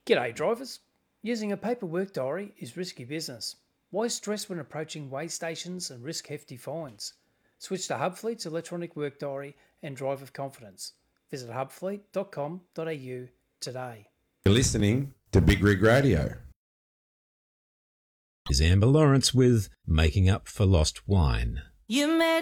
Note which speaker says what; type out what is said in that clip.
Speaker 1: G'day drivers. Using a paper work diary is risky business. Why stress when approaching weigh stations and risk hefty fines? Switch to Hubfleet's electronic work diary and drive with confidence. Visit hubfleet.com.au today.
Speaker 2: You're listening to Big Rig Radio.
Speaker 3: Is Amber Lawrence with Making Up for Lost Wine.
Speaker 4: You made